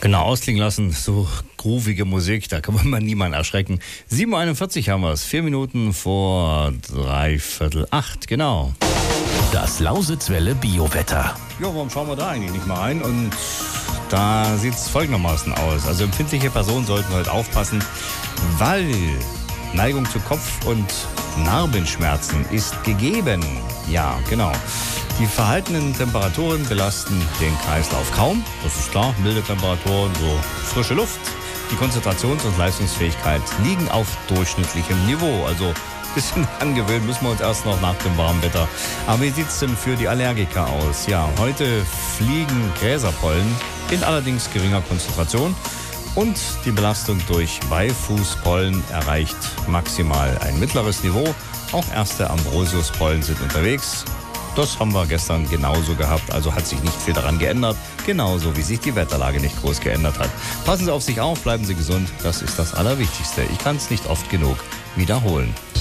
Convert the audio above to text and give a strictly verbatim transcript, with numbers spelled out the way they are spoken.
Genau, ausklingen lassen, so groovige Musik, da kann man niemanden erschrecken. sieben Uhr einundvierzig haben wir es, vier Minuten vor dreiviertel acht, genau. Das Lausitzwelle Biowetter. Ja, warum schauen wir da eigentlich nicht mal rein? Und da sieht es folgendermaßen aus. Also empfindliche Personen sollten heute aufpassen, weil Neigung zu Kopf- und Narbenschmerzen ist gegeben. Ja, genau. Die verhaltenen Temperaturen belasten den Kreislauf kaum. Das ist klar, milde Temperaturen, so frische Luft. Die Konzentrations- und Leistungsfähigkeit liegen auf durchschnittlichem Niveau. Also ein bisschen angewöhnen müssen wir uns erst noch nach dem warmen Wetter. Aber wie sieht es denn für die Allergiker aus? Ja, heute fliegen Gräserpollen in allerdings geringer Konzentration. Und die Belastung durch Beifußpollen erreicht maximal ein mittleres Niveau. Auch erste Ambrosiuspollen sind unterwegs. Das haben wir gestern genauso gehabt, also hat sich nicht viel daran geändert, genauso wie sich die Wetterlage nicht groß geändert hat. Passen Sie auf sich auf, bleiben Sie gesund, das ist das Allerwichtigste. Ich kann es nicht oft genug wiederholen.